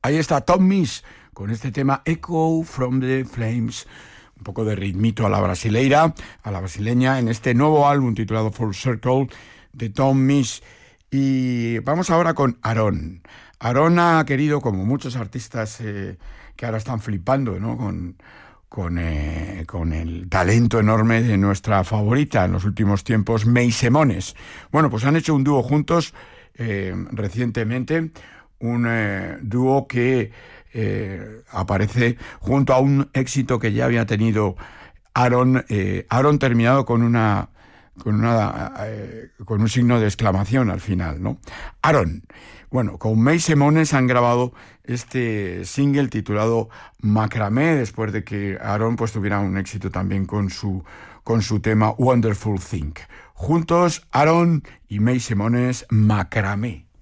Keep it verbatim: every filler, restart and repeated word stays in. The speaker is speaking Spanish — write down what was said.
Ahí está Tom Misch con este tema Echo from the Flames. Un poco de ritmito a la brasileira, a la brasileña, en este nuevo álbum titulado Full Circle de Tom Misch. Y vamos ahora con Aaron. Aaron ha querido, como muchos artistas eh, que ahora están flipando, ¿no? Con, con, eh, con el talento enorme de nuestra favorita en los últimos tiempos, May Semones. Bueno, pues han hecho un dúo juntos eh, recientemente, un eh, dúo que eh, aparece junto a un éxito que ya había tenido Aaron, eh, Aaron terminado con una con una eh, con un signo de exclamación al final, ¿no? Aaron. Bueno, con May Semones han grabado este single titulado Macramé, después de que Aaron pues tuviera un éxito también con su con su tema Wonderful Thing. Juntos, Aaron y May Semones, Macramé.